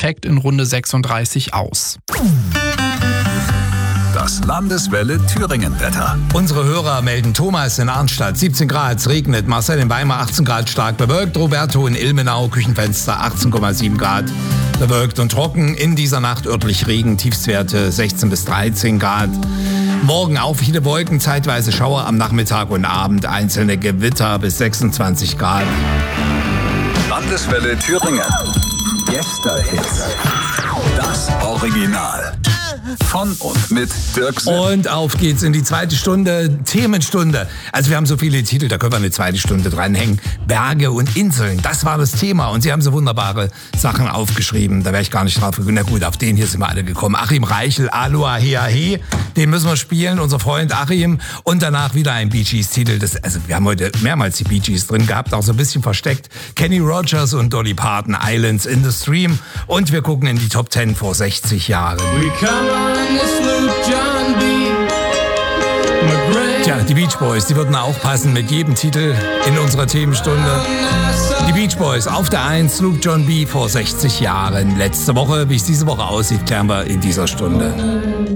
perfekt in Runde 36 aus. Das Landeswelle Thüringen-Wetter. Unsere Hörer melden: Thomas in Arnstadt 17 Grad, es regnet. Marcel in Weimar 18 Grad, stark bewölkt. Roberto in Ilmenau, Küchenfenster 18,7 Grad, bewölkt und trocken. In dieser Nacht örtlich Regen, Tiefstwerte 16 bis 13 Grad. Morgen auch viele Wolken, zeitweise Schauer am Nachmittag und Abend, einzelne Gewitter bis 26 Grad. Landeswelle Thüringen. Gäste-Hits. Das Original. Von und mit Dirk Sipp. Und auf geht's in die zweite Stunde, Themenstunde. Also wir haben so viele Titel, da können wir eine zweite Stunde dranhängen. Berge und Inseln, das war das Thema. Und Sie haben so wunderbare Sachen aufgeschrieben. Da wäre ich gar nicht drauf gekommen. Na gut, auf den hier sind wir alle gekommen. Achim Reichel, Aloha Hea He. Den müssen wir spielen, unser Freund Achim. Und danach wieder ein Bee Gees Titel. Also wir haben heute mehrmals die Bee Gees drin gehabt, auch so ein bisschen versteckt. Kenny Rogers und Dolly Parton, Islands in the Stream. Und wir gucken in die Top 10 vor 60 Jahren. Tja, die Beach Boys, die würden auch passen mit jedem Titel in unserer Themenstunde. Die Beach Boys auf der 1, Sloop John B. vor 60 Jahren. Letzte Woche, wie es diese Woche aussieht, klären wir in dieser Stunde.